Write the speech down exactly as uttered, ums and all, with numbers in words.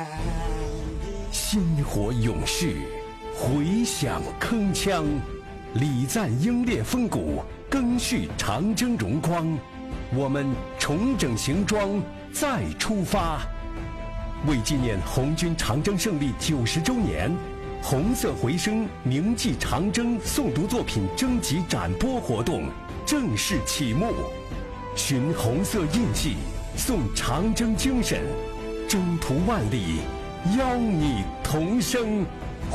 薪火勇士，回响铿锵，礼赞英烈风骨，赓续长征荣光。我们重整行装，再出发。为纪念红军长征胜利九十周年，红色回声铭记长征诵读作品征集展播活动正式启幕。寻红色印记，颂长征精神，征途万里，邀你同生。